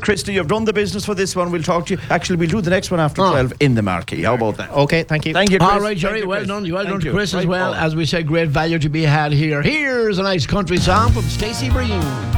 Christy, you've done the business for this one. We'll talk to you. Actually, we'll do the next one after 12 in the Marquee. How about that? Okay, thank you. Thank you, Chris. All right, Jerry, well done. Well done to Chris as well. As we said, great value to be had here. Here's a nice country song from Stacey Breen.